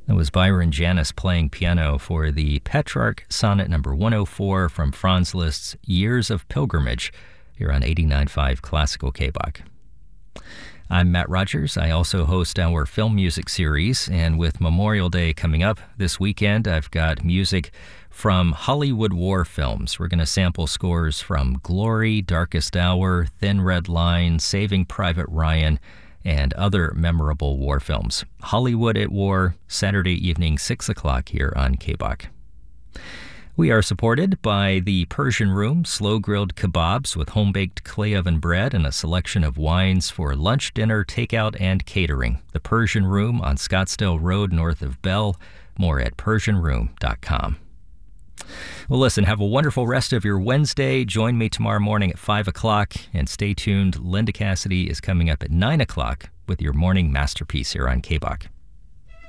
That was Byron Janis playing piano for the Petrarch Sonnet number 104 from Franz Liszt's Years of Pilgrimage here on 89.5 Classical KBOK. I'm Matt Rogers. I also host our film music series, and with Memorial Day coming up this weekend, I've got music from Hollywood war films. We're going to sample scores from Glory, Darkest Hour, Thin Red Line, Saving Private Ryan, and other memorable war films. Hollywood at War, Saturday evening, 6 o'clock here on KBOK. We are supported by the Persian Room, slow-grilled kebabs with home-baked clay oven bread and a selection of wines for lunch, dinner, takeout, and catering. The Persian Room on Scottsdale Road north of Bell. More at PersianRoom.com. Well, listen, have a wonderful rest of your Wednesday. Join me tomorrow morning at 5 o'clock, and stay tuned. Linda Cassidy is coming up at 9 o'clock with your morning masterpiece here on KBOK.